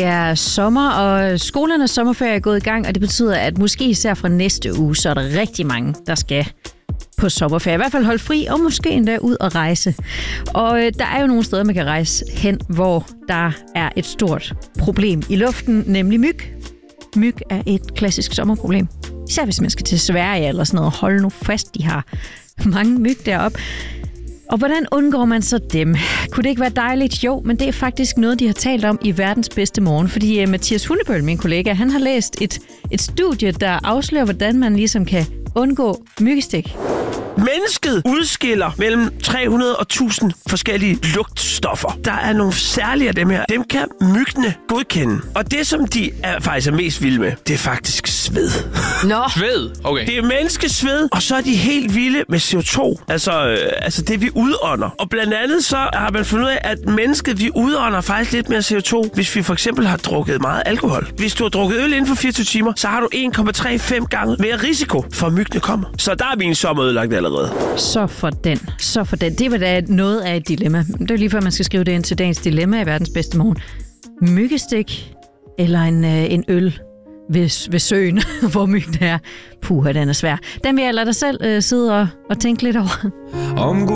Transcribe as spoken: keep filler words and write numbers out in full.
er sommer, og skolernes sommerferie er gået i gang, og det betyder, at måske især fra næste uge, så er der rigtig mange, der skal på sommerferie. I hvert fald holde fri, og måske endda ud og rejse. Og øh, der er jo nogle steder, man kan rejse hen, hvor der er et stort problem i luften, nemlig myg. Myg er et klassisk sommerproblem. Især hvis man skal til Sverige eller sådan noget. Hold nu fast, de har mange myg deroppe. Og hvordan undgår man så dem? Kunne det ikke være dejligt? Jo, men det er faktisk noget, de har talt om i Verdens Bedste Morgen. Fordi uh, Mathias Hundebøl, min kollega, han har læst et, et studie, der afslører, hvordan man ligesom kan undgå myggestik. Mennesket udskiller mellem tre hundrede og tusind forskellige lugtstoffer. Der er nogle særlige af dem her. Dem kan myggene godkende. Og det, som de er faktisk er mest vilde med, det er faktisk sved. Nå. Sved? Okay. Det er menneskesved, og så er de helt vilde med C O to. Altså, øh, altså det, vi udånder. Og blandt andet så har man fundet ud af, at mennesket, vi udånder faktisk lidt mere C O to, hvis vi for eksempel har drukket meget alkohol. Hvis du har drukket øl inden for fireogtyve timer, så har du en komma tre-fem gange mere risiko for, at myggene kommer. Så der er min sommer ødelagt allerede. Så for den. Så for den. Det var da noget af et dilemma. Det er lige før, man skal skrive det ind til dagens dilemma i Verdens Bedste Morgen. Myggestik eller en, øh, en øl ved, ved søen, hvor myggen er. Puha, den er svær. Den vil jeg lade dig selv øh, sidde og, og tænke lidt over. Om